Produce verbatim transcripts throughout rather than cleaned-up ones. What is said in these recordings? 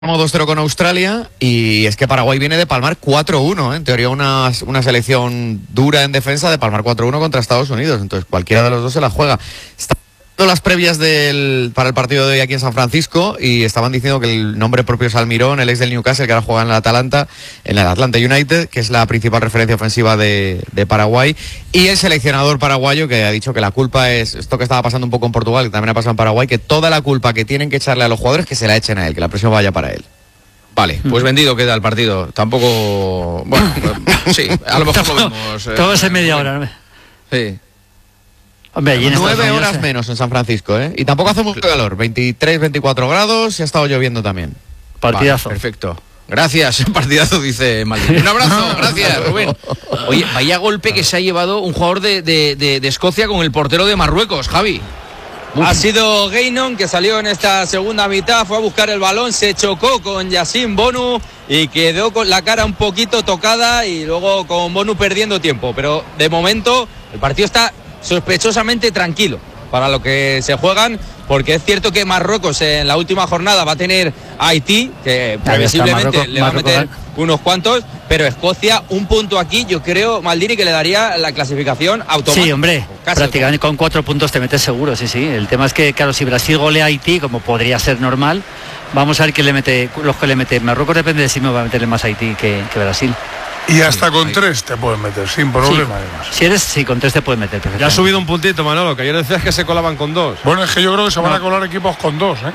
dos cero con Australia, y es que Paraguay viene de palmar cuatro uno, ¿eh? En teoría una, una selección dura en defensa, de palmar cuatro uno contra Estados Unidos, entonces cualquiera de los dos se la juega. Están las previas del, para el partido de hoy aquí en San Francisco, y estaban diciendo que el nombre propio es Almirón, el ex del Newcastle, que ahora juega en el Atalanta, en el Atlanta United, que es la principal referencia ofensiva de, de Paraguay, y el seleccionador paraguayo, que ha dicho que la culpa es esto que estaba pasando un poco en Portugal, que también ha pasado en Paraguay, que toda la culpa que tienen que echarle a los jugadores, que se la echen a él, que la presión vaya para él. Vale, pues vendido queda el partido. Tampoco... Bueno, sí, a lo mejor lo vemos. Eh, Todo es en media hora, ¿no? Sí. Hombre, allí en Nueve horas eh. menos en San Francisco, ¿eh? Y tampoco hace mucho calor, veintitrés, veinticuatro grados, y ha estado lloviendo también. Partidazo. Vale, perfecto. Gracias, partidazo, dice Maldini. Un abrazo, gracias, Rubén. Oye, vaya golpe que se ha llevado un jugador de, de, de, de Escocia con el portero de Marruecos, Javi. Uf. Ha sido Gainon, que salió en esta segunda mitad, fue a buscar el balón, se chocó con Yassine Bonu y quedó con la cara un poquito tocada, y luego con Bonu perdiendo tiempo. Pero de momento el partido está sospechosamente tranquilo para lo que se juegan, porque es cierto que Marruecos en la última jornada va a tener a Haití, que previsiblemente Marruecos, le va a meter Marruecos. unos cuantos, pero Escocia, un punto aquí, yo creo, Maldini, que le daría la clasificación automática. Sí, hombre, Casi prácticamente con cuatro puntos te metes seguro, sí, sí. El tema es que, claro, si Brasil golea a Haití, como podría ser normal, vamos a ver quién le mete, los que le mete. Marruecos depende de si me va a meterle más a Haití que, que Brasil. Y hasta sí, con ahí. tres te puedes meter, sin problema, sí. Además. Si eres, sí, con tres te puedes meter. Ya ha subido un puntito, Manolo, que ayer decías que se colaban con dos. Bueno, es que yo creo que se van no. a colar equipos con dos, ¿eh?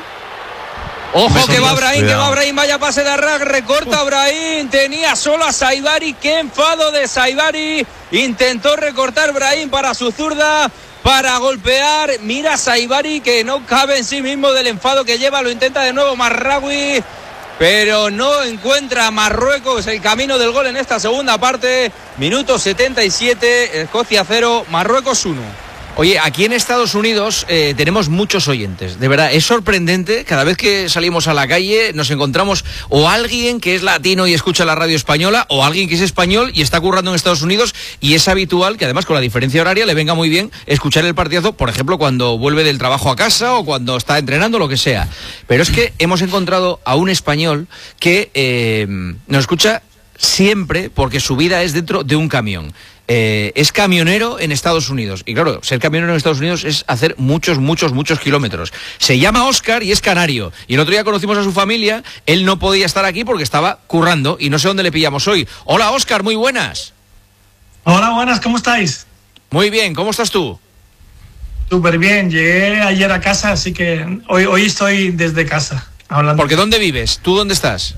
Ojo que va Brahim, que va Brahim, vaya pase de Arrag, recorta Brahim, tenía solo a Saibari, qué enfado de Saibari, intentó recortar Brahim para su zurda, para golpear, mira Saibari que no cabe en sí mismo del enfado que lleva, lo intenta de nuevo Marraoui, pero no encuentra Marruecos el camino del gol en esta segunda parte. Minuto setenta y siete, Escocia cero, Marruecos uno. Oye, aquí en Estados Unidos eh, tenemos muchos oyentes, de verdad, es sorprendente, cada vez que salimos a la calle nos encontramos o alguien que es latino y escucha la radio española, o alguien que es español y está currando en Estados Unidos, y es habitual que además con la diferencia horaria le venga muy bien escuchar el partidazo, por ejemplo, cuando vuelve del trabajo a casa o cuando está entrenando, lo que sea. Pero es que hemos encontrado a un español que eh, nos escucha siempre porque su vida es dentro de un camión. Eh, es camionero en Estados Unidos, y claro, ser camionero en Estados Unidos es hacer muchos, muchos, muchos kilómetros. Se llama Óscar y es canario, y el otro día conocimos a su familia. Él no podía estar aquí porque estaba currando y no sé dónde le pillamos hoy. Hola Óscar, muy buenas. Hola, buenas, ¿cómo estáis? Muy bien, ¿cómo estás tú? Súper bien, llegué ayer a casa, así que hoy, hoy estoy desde casa hablando. Porque ¿dónde vives? ¿Tú dónde estás?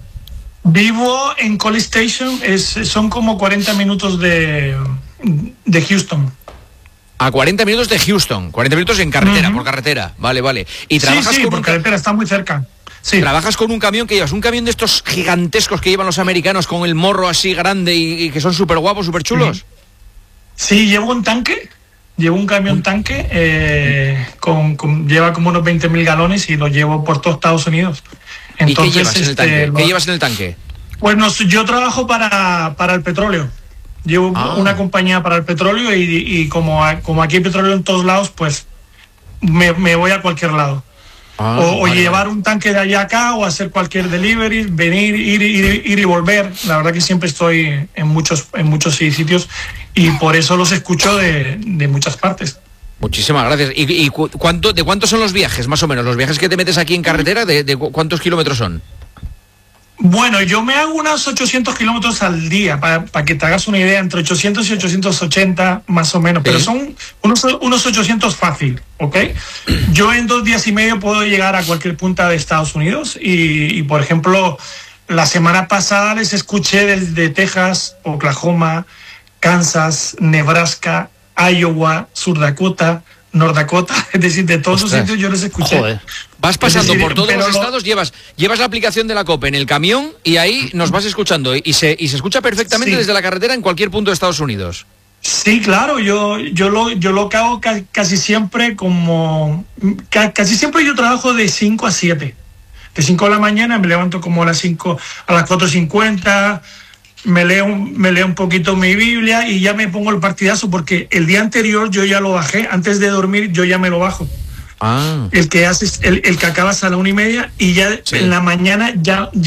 Vivo en College Station, es, son como cuarenta minutos de, de Houston. A cuarenta minutos de Houston, cuarenta minutos en carretera, uh-huh. por carretera, vale, vale. ¿Y trabajas sí, sí, con por un carretera, está muy cerca. Sí. ¿Trabajas con un camión que llevas? ¿Un camión de estos gigantescos que llevan los americanos con el morro así grande y, y que son súper guapos, súper chulos? Sí, llevo un tanque, llevo un camión tanque, eh, con, con, lleva como unos veinte mil galones y lo llevo por todo Estados Unidos. Entonces, ¿y qué llevas en el tanque? Este, ¿Qué llevas en el tanque? Bueno, yo trabajo para, para el petróleo. Llevo ah. una compañía para el petróleo, y, y como, como aquí hay petróleo en todos lados, pues me, me voy a cualquier lado. Ah, o, vale, o llevar vale. un tanque de allá acá, o hacer cualquier delivery, venir, ir, ir, ir y volver. La verdad que siempre estoy en muchos, en muchos sitios, y por eso los escucho de, de muchas partes. Muchísimas gracias. ¿Y, y cuánto, de cuántos son los viajes, más o menos? ¿Los viajes que te metes aquí en carretera, de, de cuántos kilómetros son? Bueno, yo me hago unos ochocientos kilómetros al día, para pa que te hagas una idea, entre ochocientos y ochocientos ochenta más o menos, ¿sí? Pero son unos, unos ochocientos fácil, ¿ok? Yo en dos días y medio puedo llegar a cualquier punta de Estados Unidos, y, y por ejemplo, la semana pasada les escuché desde Texas, Oklahoma, Kansas, Nebraska, Iowa, Sur Dakota, North Dakota, es decir, de todos esos sitios yo les escuché. Joder. Vas pasando decir, por todos los lo... estados, llevas llevas la aplicación de la COPE en el camión, y ahí nos vas escuchando, y se y se escucha perfectamente, sí, desde la carretera en cualquier punto de Estados Unidos. Sí, claro, yo yo lo yo lo hago ca casi siempre como ca casi siempre yo trabajo de cinco a siete. De cinco de la mañana me levanto como a las cinco, a las cuatro cincuenta. Me leo, me leo un poquito mi Biblia y ya me pongo el partidazo, porque el día anterior yo ya lo bajé, antes de dormir yo ya me lo bajo. Ah. El que haces, el, el que acabas a la una y media y ya Sí. en la mañana ya